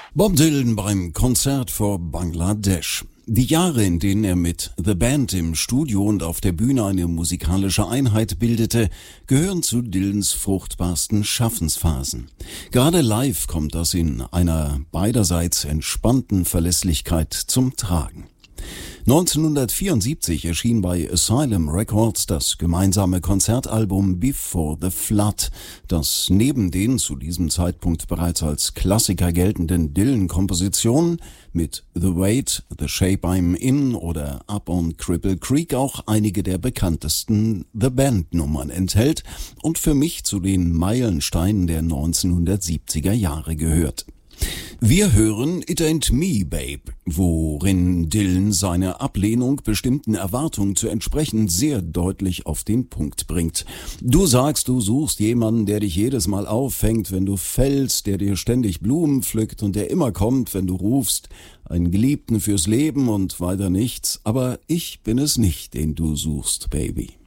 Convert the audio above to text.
Bob Dylan beim Konzert vor Bangladesch. Die Jahre, in denen er mit The Band im Studio und auf der Bühne eine musikalische Einheit bildete, gehören zu Dylans fruchtbarsten Schaffensphasen. Gerade live kommt das in einer beiderseits entspannten Verlässlichkeit zum Tragen. 1974 erschien bei Asylum Records das gemeinsame Konzertalbum Before the Flood, das neben den zu diesem Zeitpunkt bereits als Klassiker geltenden Dylan-Kompositionen mit The Weight, The Shape I'm In oder Up on Cripple Creek auch einige der bekanntesten The Band-Nummern enthält und für mich zu den Meilensteinen der 1970er Jahre gehört. Wir hören It Ain't Me, Babe, worin Dylan seine Ablehnung bestimmten Erwartungen zu entsprechen sehr deutlich auf den Punkt bringt. Du sagst, du suchst jemanden, der dich jedes Mal auffängt, wenn du fällst, der dir ständig Blumen pflückt und der immer kommt, wenn du rufst, einen Geliebten fürs Leben und weiter nichts, aber ich bin es nicht, den du suchst, Baby.